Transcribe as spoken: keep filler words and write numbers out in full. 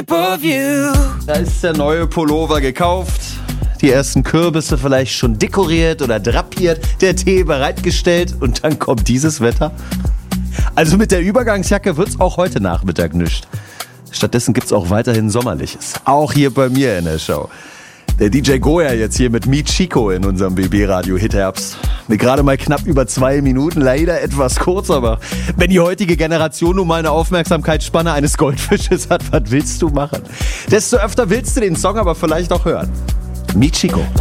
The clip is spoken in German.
Da ist der neue Pullover gekauft, die ersten Kürbisse vielleicht schon dekoriert oder drapiert, der Tee bereitgestellt und dann kommt dieses Wetter. Also mit der Übergangsjacke wird's auch heute Nachmittag nischt. Stattdessen gibt's auch weiterhin Sommerliches, auch hier bei mir in der Show. Der D J Goya jetzt hier mit Meet Chico in unserem B B-Radio Hitherbst. Mit gerade mal knapp über zwei Minuten, leider etwas kurz, aber wenn die heutige Generation nun mal eine Aufmerksamkeitsspanne eines Goldfisches hat, was willst du machen? Desto öfter willst du den Song aber vielleicht auch hören. Meet Chico.